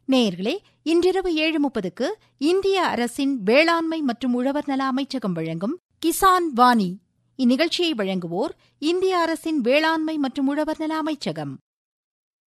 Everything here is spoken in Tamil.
நேயர்களே, இன்றிரவு 7:30க்கு இந்திய அரசின் வேளாண்மை மற்றும் உழவர் நல அமைச்சகம் வழங்கும் கிசான் வாணி. இந்நிகழ்ச்சியை வழங்குவோர் இந்திய அரசின் வேளாண்மை மற்றும் உழவர் நல அமைச்சகம்.